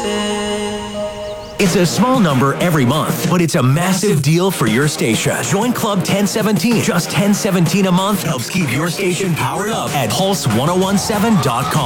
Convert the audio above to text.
It's a small number every month, but it's a massive deal for your station. Join Club 1017. Just $10.17 a month helps keep your station powered up at Pulse1017.com.